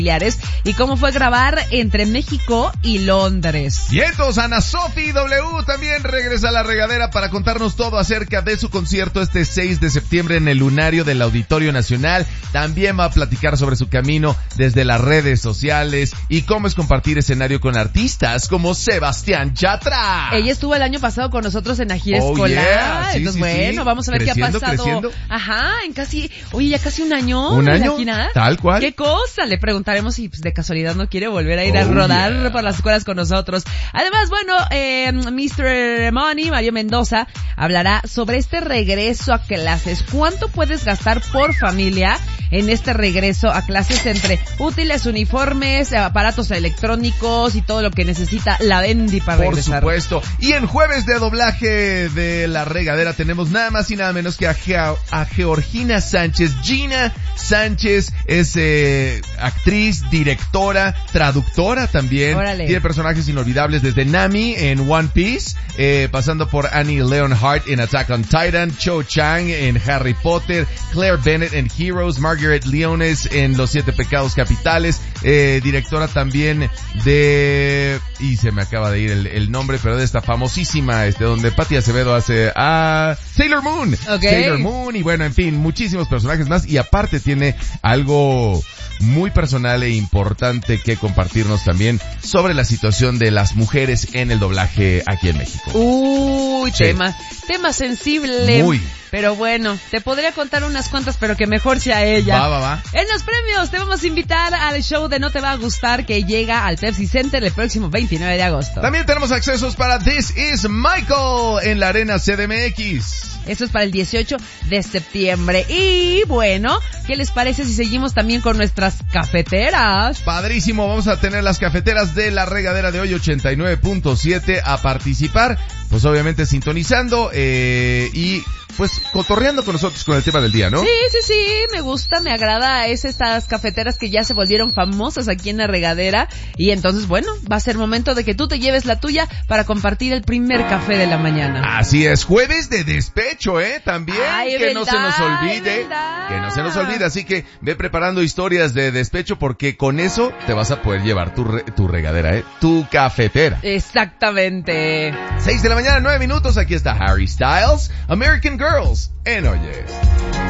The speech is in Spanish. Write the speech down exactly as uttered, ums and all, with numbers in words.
y cómo fue grabar entre México y Londres. Y entonces Ana Sofi W también regresa a La Regadera para contarnos todo acerca de su concierto este seis de septiembre en el Lunario del Auditorio Nacional. También va a platicar sobre su camino desde las redes sociales y cómo es compartir escenario con artistas como Sebastián Yatra. Ella estuvo el año pasado con nosotros en la gira oh, escolar. Yeah. Sí, Entonces, sí, bueno, sí. vamos a ver creciendo, qué ha pasado. Creciendo. Ajá, en casi, oye, ya casi un año. ¿Un en año? La gira. Tal cual. ¿Qué cosa? Le preguntaremos si pues, de casualidad no quiere volver a ir a oh, rodar yeah. por las escuelas con nosotros. Además, bueno, eh, mister Money, Mario Mendoza, hablará sobre este regreso a clases. ¿Cuánto puedes gastar por familia en este regreso a clases entre útiles, uniformes, aparatos electrónicos y todo lo que necesita la Bendy para por regresar? Por supuesto. Y en jueves de doblaje de La Regadera tenemos nada más y nada menos que a, Ge- a Georgina Sánchez. Gina Sánchez es eh, actriz, directora, traductora también. Órale. Tiene personajes inolvidables desde Nami en One Piece, eh, pasando por Annie Leonhardt en Attack on Titan, Cho Chang en Harry Potter, Claire Bennett en Heroes, Margaret Leones en Los Siete Pecados Capitales, eh, directora también de, y se me acaba de ir el, el nombre, pero de esta famosísima, este, donde Patti Acevedo hace a Sailor Moon. Okay. Sailor Moon, y bueno, en fin, muchísimos personajes más, y aparte tiene algo muy personal e importante que compartirnos también sobre la situación de las mujeres en el doblaje aquí en México. Uy, Sí. tema, tema sensible. Muy. Pero bueno, te podría contar unas cuantas, pero que mejor sea ella. Va, va, va. En los premios te vamos a invitar al show de No Te Va a Gustar que llega al Pepsi Center el próximo veintinueve de agosto. También tenemos accesos para This Is Michael en la Arena C D M X. Eso es para el dieciocho de septiembre. Y bueno, ¿qué les parece si seguimos también con nuestras cafeteras? Padrísimo, vamos a tener las cafeteras de La Regadera de hoy ochenta y nueve punto siete a participar, pues obviamente sintonizando eh, y pues cotorreando con nosotros con el tema del día, ¿no? Sí, sí, sí, me gusta, me agrada, es estas cafeteras que ya se volvieron famosas aquí en La Regadera, y entonces bueno, va a ser momento de que tú te lleves la tuya para compartir el primer café de la mañana. Así es, jueves de despecho, ¿eh? También, Ay, que verdad, no se nos olvide, verdad. que no se nos olvide, así que ve preparando historias de despecho porque con eso te vas a poder llevar tu, re, tu regadera, ¿eh? Tu cafetera. Exactamente. seis de la mañana, nueve minutos, aquí está Harry Styles, American Girls, en Oyes.